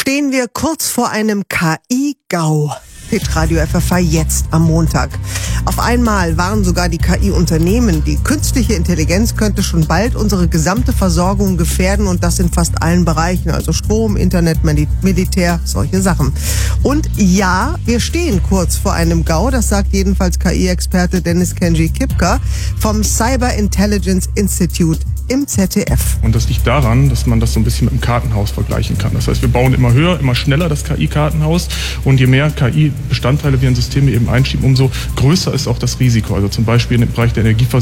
Stehen wir kurz vor einem KI-GAU. Hitradio FFH jetzt am Montag. Auf einmal warnen sogar die KI-Unternehmen, die künstliche Intelligenz könnte schon bald unsere gesamte Versorgung gefährden und das in fast allen Bereichen, also Strom, Internet, Militär, solche Sachen. Und ja, wir stehen kurz vor einem GAU, das sagt jedenfalls KI-Experte Dennis Kenji-Kipka vom Cyber Intelligence Institute im ZDF. Und das liegt daran, dass man das so ein bisschen mit dem Kartenhaus vergleichen kann. Das heißt, wir bauen immer höher, immer schneller das KI-Kartenhaus und je mehr KI-Bestandteile wir in Systeme eben einschieben, umso größer ist auch das Risiko. Also zum Beispiel im Bereich der Energieversorgung